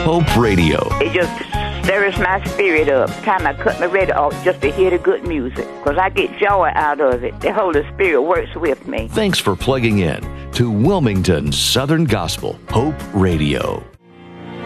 Hope Radio. It just stirs my spirit up. Time I cut my radio off just to hear the good music, because I get joy out of it. The Holy Spirit works with me. Thanks for plugging in to Wilmington Southern Gospel Hope Radio.